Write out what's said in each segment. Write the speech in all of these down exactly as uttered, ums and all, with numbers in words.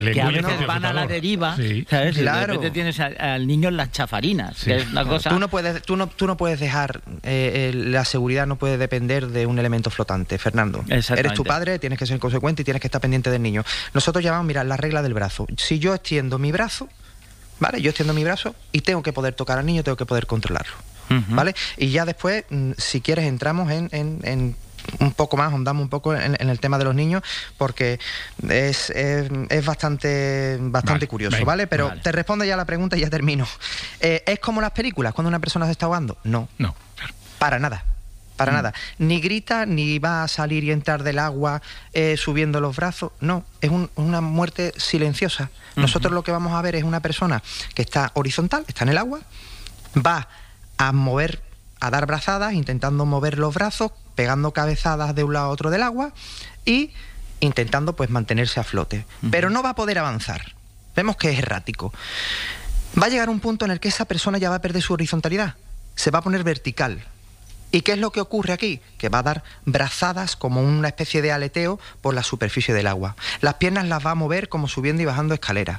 Le que a engulle veces el van a la deriva, sí. ¿sabes? Claro. Y de repente tienes al, al niño en las chafarinas, Sí. que es una cosa... Tú no puedes, tú no, tú no puedes dejar, eh, eh, la seguridad no puede depender de un elemento flotante, Fernando. Exactamente. Eres tu padre, tienes que ser consecuente y tienes que estar pendiente del niño. Nosotros llamamos, mira, la regla del brazo. Si yo extiendo mi brazo, ¿vale? Yo extiendo mi brazo y tengo que poder tocar al niño, tengo que poder controlarlo, Uh-huh. ¿vale? Y ya después, mm, si quieres, entramos en... en, en un poco más, ahondamos un poco en, en el tema de los niños, porque es, es, es bastante, bastante Vale, curioso, venga, ¿vale? Pero vale. te respondo ya la pregunta y ya termino. Eh, ¿Es como las películas, cuando una persona se está ahogando? No, No, claro. para nada. Para Mm. nada. Ni grita, ni va a salir y entrar del agua eh, subiendo los brazos. No, es un- una muerte silenciosa. Nosotros lo que vamos a ver es una persona que está horizontal, está en el agua, va a mover, a dar brazadas, intentando mover los brazos, pegando cabezadas de un lado a otro del agua y intentando pues mantenerse a flote. Pero no va a poder avanzar. Vemos que es errático. Va a llegar un punto en el que esa persona ya va a perder su horizontalidad. Se va a poner vertical. ¿Y qué es lo que ocurre aquí? Que va a dar brazadas como una especie de aleteo por la superficie del agua. Las piernas las va a mover como subiendo y bajando escaleras.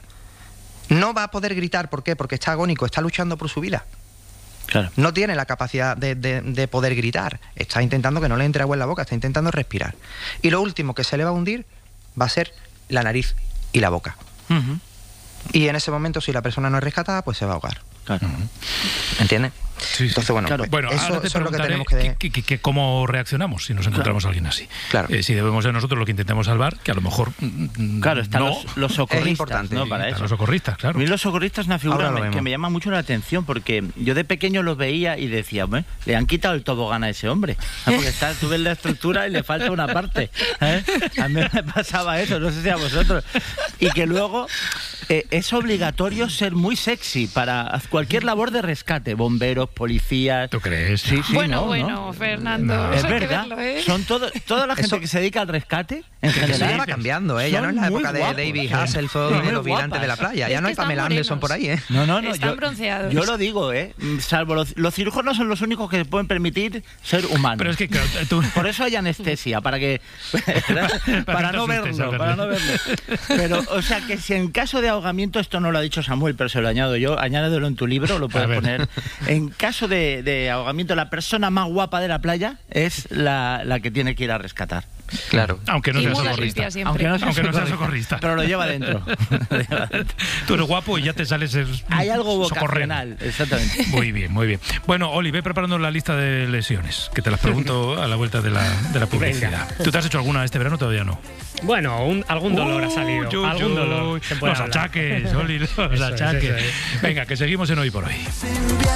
No va a poder gritar, ¿por qué? Porque está agónico, está luchando por su vida. Claro. No tiene la capacidad de, de- de poder gritar. Está intentando que no le entre agua en la boca, está intentando respirar. Y lo último que se le va a hundir va a ser la nariz y la boca. Uh-huh. Y en ese momento, si la persona no es rescatada, pues se va a ahogar. Claro. ¿Entiendes? Sí, sí. Entonces, bueno, Claro. pues Bueno, eso, ahora te eso es lo que preguntaré tenemos que... de- que- que- que cómo reaccionamos si nos encontramos a alguien así. Claro. Eh, si debemos ser nosotros lo que intentemos salvar, que a lo mejor mm, Claro, están no. los, los socorristas, Es importante, ¿no? sí, Para Están eso. los socorristas, claro. A mí los socorristas es una figura Ahora lo me- que vemos. me llama mucho la atención, porque yo de pequeño los veía y decía, "Bueno, le han quitado el tobogán a ese hombre". Ah, porque está, tú ves la estructura y le falta una parte. ¿eh? A mí me pasaba eso, no sé si a vosotros. Y que luego eh, es obligatorio ser muy sexy para cualquier labor de rescate, bomberos, policías. ¿Tú crees? Sí, sí, bueno, no, bueno, ¿no? Fernando, No. eso Es hay que verdad, verlo, ¿eh? son todo, toda la gente Eso- que se dedica al rescate, en Eso general. ya va cambiando, ¿eh? Ya no es son la muy época de guapos. David Hasselhoff Son y de muy los vigilantes guapas. de la playa. Es Ya no que hay están Pamela Anderson por ahí, ¿eh? No, no, no. Están yo, bronceados. yo lo digo, ¿eh? Salvo los, los cirujanos son los únicos que se pueden permitir ser humanos. Pero es que, claro, tú... Por eso hay anestesia, para que para, Para no que no asustes, verlo, es para verdad. no verlo. Pero, o sea, que si en caso de ahogamiento, esto no lo ha dicho Samuel, pero se lo añado yo, añádelo en tu libro, lo A puedes ver. poner. En caso de, de ahogamiento, la persona más guapa de la playa es la, la que tiene que ir a rescatar. Claro. Aunque no Y seas muy socorrista. limpia siempre. Aunque no sea Aunque no seas socorrista. socorrista. Pero lo lleva dentro. Lo lleva dentro. Tú eres guapo y ya te sales el Hay algo socorrer. vocacional, exactamente. Muy bien, muy bien. Bueno, Oli, ve preparando la lista de lesiones, que te las pregunto a la vuelta de la, de la publicidad. Venga. ¿Tú te has hecho alguna este verano? Todavía no. Bueno, un- algún dolor ha salido. Uy, uy, algún uy. dolor. se puede Los hablar. achaques, Oli, los Eso es, achaques. eso es. Venga, que seguimos en Hoy por Hoy.